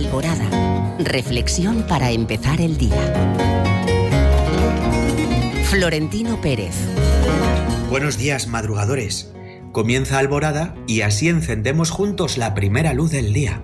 Alborada. Reflexión para empezar el día. Florentino Pérez. Buenos días, madrugadores. Comienza Alborada y así encendemos juntos la primera luz del día.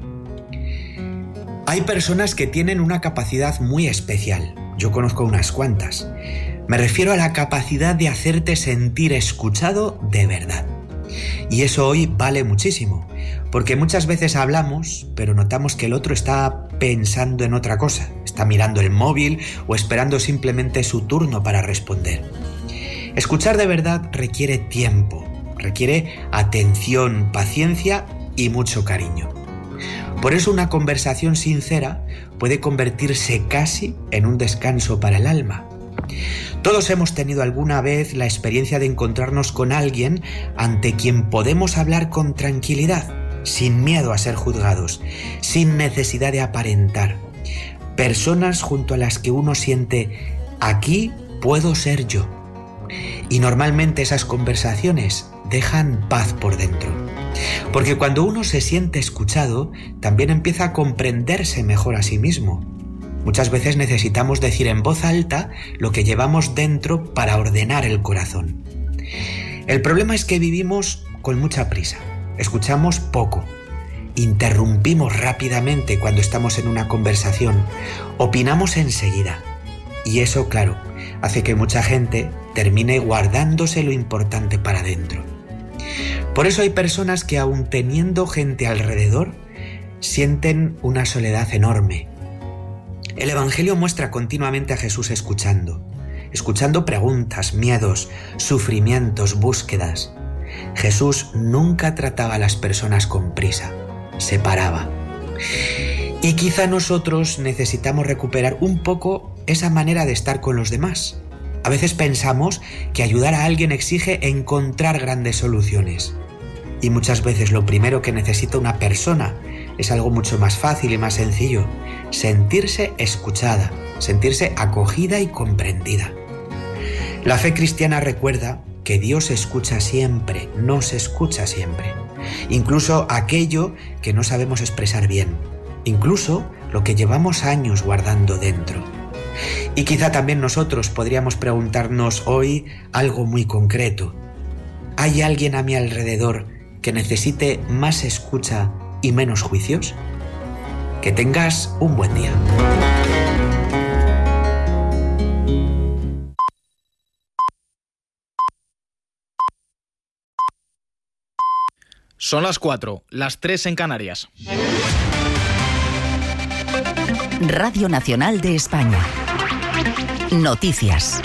Hay personas que tienen una capacidad muy especial. Yo conozco unas cuantas. Me refiero a la capacidad de hacerte sentir escuchado de verdad. Y eso hoy vale muchísimo, porque muchas veces hablamos, pero notamos que el otro está pensando en otra cosa, está mirando el móvil o esperando simplemente su turno para responder. Escuchar de verdad requiere tiempo, requiere atención, paciencia y mucho cariño. Por eso una conversación sincera puede convertirse casi en un descanso para el alma. Todos hemos tenido alguna vez la experiencia de encontrarnos con alguien ante quien podemos hablar con tranquilidad, sin miedo a ser juzgados, sin necesidad de aparentar. Personas junto a las que uno siente, aquí puedo ser yo. Y normalmente esas conversaciones dejan paz por dentro. Porque cuando uno se siente escuchado, también empieza a comprenderse mejor a sí mismo. Muchas veces necesitamos decir en voz alta lo que llevamos dentro para ordenar el corazón. El problema es que vivimos con mucha prisa, escuchamos poco, interrumpimos rápidamente cuando estamos en una conversación, opinamos enseguida. Y eso, claro, hace que mucha gente termine guardándose lo importante para dentro. Por eso hay personas que, aun teniendo gente alrededor, sienten una soledad enorme. El Evangelio muestra continuamente a Jesús escuchando preguntas, miedos, sufrimientos, búsquedas. Jesús nunca trataba a las personas con prisa, se paraba. Y quizá nosotros necesitamos recuperar un poco esa manera de estar con los demás. A veces pensamos que ayudar a alguien exige encontrar grandes soluciones. Y muchas veces lo primero que necesita una persona es algo mucho más fácil y más sencillo: sentirse escuchada, sentirse acogida y comprendida. La fe cristiana recuerda que Dios escucha siempre, nos escucha siempre. Incluso aquello que no sabemos expresar bien, incluso lo que llevamos años guardando dentro. Y quizá también nosotros podríamos preguntarnos hoy algo muy concreto. ¿Hay alguien a mi alrededor que necesite más escucha y menos juicios? Que tengas un buen día. Son las 4, las 3 en Canarias. Radio Nacional de España. Noticias.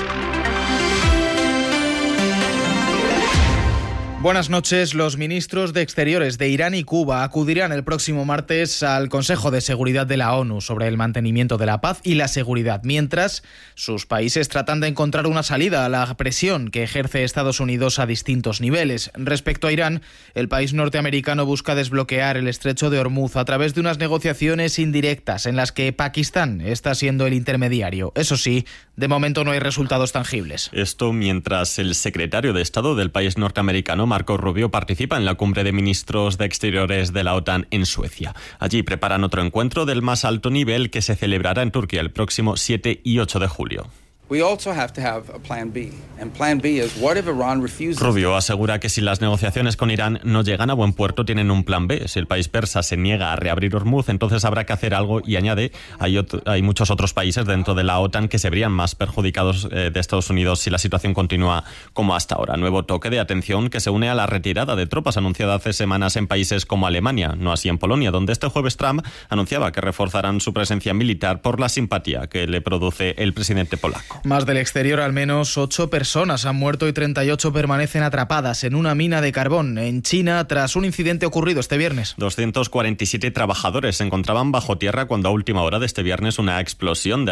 Buenas noches. Los ministros de Exteriores de Irán y Cuba acudirán el próximo martes al Consejo de Seguridad de la ONU sobre el mantenimiento de la paz y la seguridad, mientras sus países tratan de encontrar una salida a la presión que ejerce Estados Unidos a distintos niveles. Respecto a Irán, el país norteamericano busca desbloquear el estrecho de Hormuz a través de unas negociaciones indirectas en las que Pakistán está siendo el intermediario. Eso sí, de momento no hay resultados tangibles. Esto mientras el secretario de Estado del país norteamericano, Marco Rubio, participa en la cumbre de ministros de Exteriores de la OTAN en Suecia. Allí preparan otro encuentro del más alto nivel que se celebrará en Turquía el próximo 7 y 8 de julio. Rubio asegura que si las negociaciones con Irán no llegan a buen puerto, tienen un plan B. Si el país persa se niega a reabrir Hormuz, entonces habrá que hacer algo, y añade, hay muchos otros países dentro de la OTAN que se verían más perjudicados de Estados Unidos si la situación continúa como hasta ahora. Nuevo toque de atención que se une a la retirada de tropas anunciada hace semanas en países como Alemania, no así en Polonia, donde este jueves Trump anunciaba que reforzarán su presencia militar por la simpatía que le produce el presidente polaco. Más del exterior, al menos 8 personas han muerto y 38 permanecen atrapadas en una mina de carbón en China tras un incidente ocurrido este viernes. 247 trabajadores se encontraban bajo tierra cuando a última hora de este viernes una explosión de